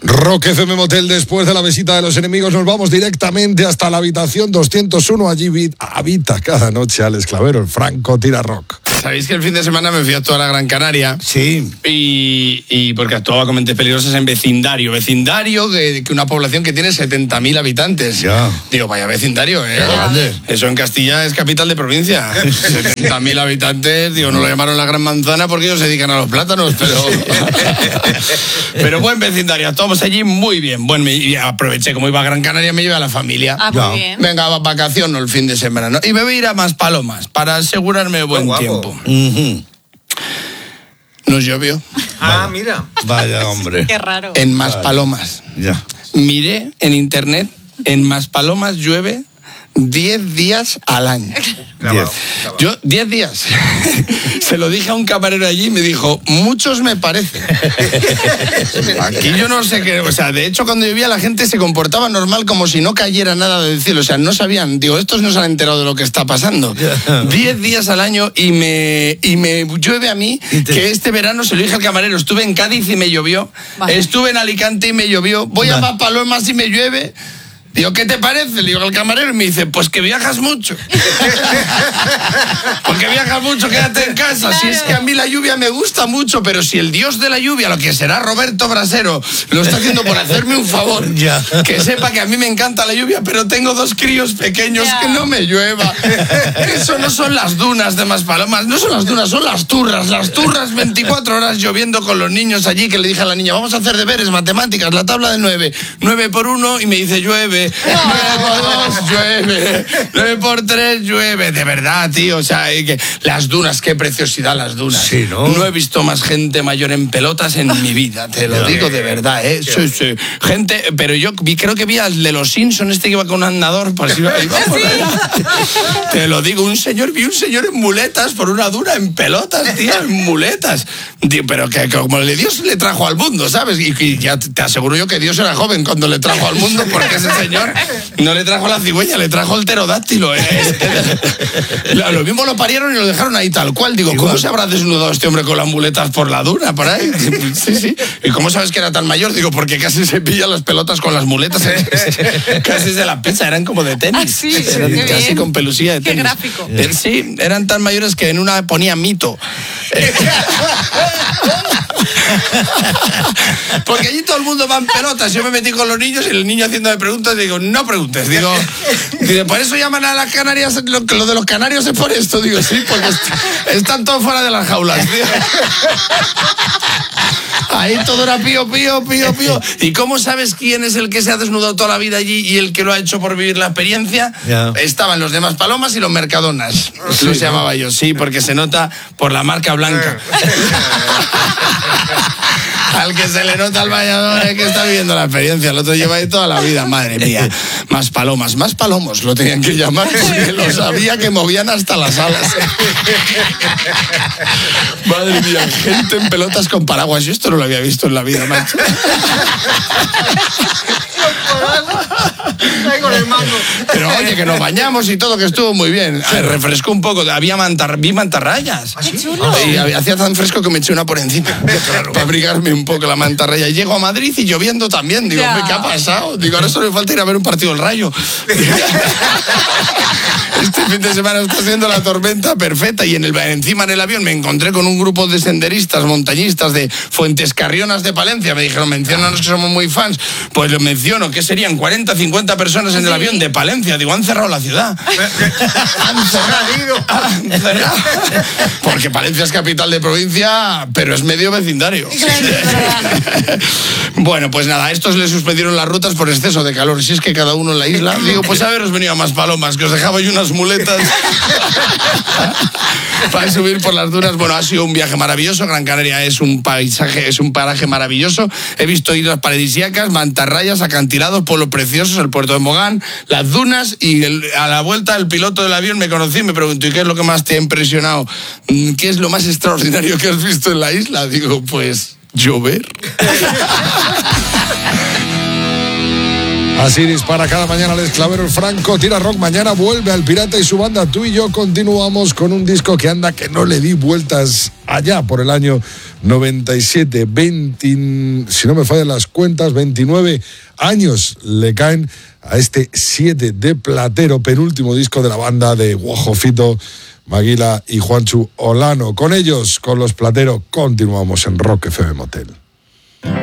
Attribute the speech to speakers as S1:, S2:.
S1: Rock FM Motel, después de la visita de los enemigos, nos vamos directamente hasta la habitación 201. Allí habita cada noche Alex Clavero, el Franco Tira Rock.
S2: Sabéis que el fin de semana me fui a toda la Gran Canaria.
S1: Sí.
S2: Y porque actuaba con Mentes Peligrosas en vecindario. Vecindario que una población que tiene 70.000 habitantes.
S1: Ya.
S2: Digo, vaya vecindario, ¿eh?
S1: Grande.
S2: Eso en Castilla es capital de provincia. 70.000 habitantes. Digo, no lo llamaron la Gran Manzana porque ellos se dedican a los plátanos, pero buen vecindario. Actuamos allí muy bien. Bueno, y aproveché, como iba a Gran Canaria, me llevé a la familia.
S3: Ah, muy bien.
S2: Venga, vacación, no el fin de semana, ¿no? Y me voy a ir a Maspalomas para asegurarme de buen tiempo.
S1: Uh-huh.
S2: Nos llovió.
S4: Ah, mira.
S1: Vaya, hombre.
S3: Qué raro.
S2: En Maspalomas.
S1: Ya.
S2: Miré en internet, en Maspalomas llueve 10 días al año.
S1: 10.
S2: Yo, 10 días. Se lo dije a un camarero allí y me dijo, muchos me parecen. Aquí yo no sé qué. O sea, de hecho, cuando llovía la gente se comportaba normal como si no cayera nada del cielo. O sea, no sabían. Digo, estos no se han enterado de lo que está pasando. 10 días al año y me llueve a mí, que este verano se lo dije al camarero. Estuve en Cádiz y me llovió.
S3: Vale.
S2: Estuve en Alicante y me llovió. Voy a Maspalomas y me llueve. Digo, ¿qué te parece? Le digo al camarero y me dice, pues que viajas mucho. Porque viajas mucho, quédate en casa.
S3: Claro.
S2: Si es que a mí la lluvia me gusta mucho, pero si el dios de la lluvia, lo que será Roberto Brasero, lo está haciendo por hacerme un favor,
S1: Ya.
S2: que sepa que a mí me encanta la lluvia, pero tengo 2 críos pequeños,
S3: Ya.
S2: que no me llueva. Eso no son las dunas de Maspalomas, no son las dunas, son las turras. Las turras 24 horas lloviendo con los niños allí, que le dije a la niña, vamos a hacer deberes, matemáticas, la tabla de 9. 9 por 1 y me dice llueve. 9 por 2 llueve. 9 por 3 llueve. De verdad, tío. O sea, que las dunas, qué preciosidad las dunas.
S1: Sí, ¿no?
S2: No he visto más gente mayor en pelotas en mi vida. Te lo digo de verdad, ¿eh? Sí. Gente, pero yo creo que vi al de los Simpsons, este que iba con un andador. Pues iba por ahí. Te lo digo, vi un señor en muletas por una duna, en pelotas, tío, en muletas. Tío, pero que como Dios le trajo al mundo, ¿sabes? Y ya te aseguro yo que Dios era joven cuando le trajo al mundo, porque ese señor no le trajo la cigüeña, le trajo el pterodáctilo. Lo mismo lo parieron y lo dejaron ahí tal cual. Digo, ¿cómo se habrá desnudado este hombre con las muletas por la duna, por ahí? Sí. ¿Y cómo sabes que era tan mayor? Digo, porque casi se pilla las pelotas con las muletas. Casi se la pesa, eran como de tenis.
S3: Ah, sí,
S2: Eran
S3: qué
S2: casi
S3: bien.
S2: con pelusilla de
S3: Qué
S2: tenis.
S3: gráfico.
S2: Sí, eran tan mayores que en una ponía mito. Porque allí todo el mundo va en pelotas. Yo me metí con los niños y el niño haciéndome preguntas, digo, no preguntes. Digo, por eso llaman a las Canarias, lo de los canarios es por esto. Digo, sí, porque están todos fuera de las jaulas, tío. Ahí todo era pío. ¿Y cómo sabes quién es el que se ha desnudado toda la vida allí y el que lo ha hecho por vivir la experiencia?
S1: Ya.
S2: Estaban los demás Palomas y los Mercadonas. Los llamaba yo, sí, porque se nota por la marca blanca. Al que se le nota al bañador es que está viviendo la experiencia. El otro lleva ahí toda la vida, madre mía. Más palomos lo tenían que llamar, porque lo sabía que movían hasta las alas. Madre mía, gente en pelotas con paraguas. Yo esto no lo había visto en la vida, macho.
S4: Con el mango.
S2: Pero oye, que nos bañamos y todo, que estuvo muy bien. Refrescó un poco, vi mantarrayas.
S3: ¡Qué chulo!
S2: Y hacía tan fresco que me eché una por encima para abrigarme un poco la mantarraya. Y llego a Madrid y lloviendo también. Digo,
S3: Ya.
S2: ¿qué ha pasado? Digo, ahora solo me falta ir a ver un partido del Rayo. Este fin de semana está siendo la tormenta perfecta. Y encima en el avión me encontré con un grupo de senderistas, montañistas de Fuentes Carrionas de Palencia. Me dijeron, menciónanos que somos muy fans. Pues lo menciono, que serían 40, 50 personas en el avión de Palencia. Digo, han cerrado la ciudad. Han cerrado. Porque Palencia es capital de provincia, pero es medio vecindario. Bueno, pues nada, a estos les suspendieron las rutas por exceso de calor. Si es que cada uno en la isla. Digo, pues haberos venido a Maspalomas, que os dejaba yo unas muletas para subir por las dunas. Bueno, ha sido un viaje maravilloso. Gran Canaria es un paisaje, es un paraje maravilloso. He visto islas paradisíacas, mantarrayas, acantilados, pueblos preciosos, el puerto de Mogán, las dunas, y a la vuelta el piloto del avión me conocí y me preguntó, ¿y qué es lo que más te ha impresionado? ¿Qué es lo más extraordinario que has visto en la isla? Digo, pues llover.
S1: Así dispara cada mañana el Clavero, el Franco tira rock. Mañana vuelve al Pirata y su banda. Tú y yo continuamos con un disco que anda que no le di vueltas allá por el año 97. Si no me fallan las cuentas, 29 años le caen a este 7 de Platero, penúltimo disco de la banda de Guajo Fito, Maguila y Juanchu Olano. Con ellos, con los Platero, continuamos en Rock FM Motel.